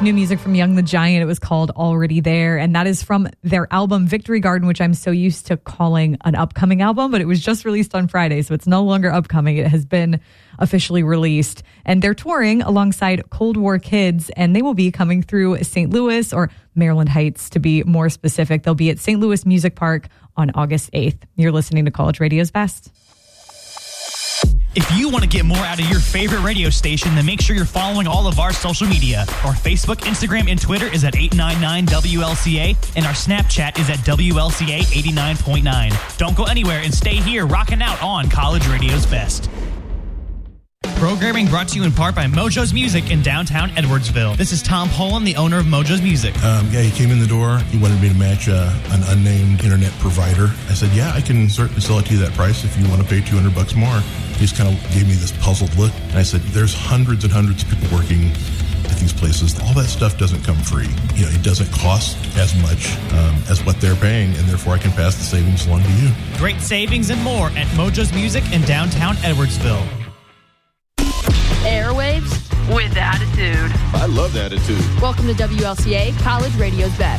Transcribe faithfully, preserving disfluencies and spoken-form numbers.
New music from Young the Giant. It was called Already There. And that is from their album Victory Garden, which I'm so used to calling an upcoming album, but it was just released on Friday. So it's no longer upcoming. It has been officially released. And they're touring alongside Cold War Kids, and they will be coming through Saint Louis, or Maryland Heights to be more specific. They'll be at Saint Louis Music Park on August eighth. You're listening to College Radio's Best. If you want to get more out of your favorite radio station, then make sure you're following all of our social media. Our Facebook, Instagram, and Twitter is at eight nine nine W L C A, and our Snapchat is at W L C A eighty-nine point nine. Don't go anywhere and stay here rocking out on College Radio's Best. Programming brought to you in part by Mojo's Music in downtown Edwardsville. This is Tom Poland, the owner of Mojo's Music. Um, yeah, he came in the door. He wanted me to match uh, an unnamed internet provider. I said, yeah, I can certainly sell it to you that price if you want to pay two hundred bucks more. He just kind of gave me this puzzled look. And I said, there's hundreds and hundreds of people working at these places. All that stuff doesn't come free. You know, it doesn't cost as much um, as what they're paying, and therefore I can pass the savings along to you. Great savings and more at Mojo's Music in downtown Edwardsville. Airwaves with attitude. I love attitude. Welcome to W L C A, College Radio's Best.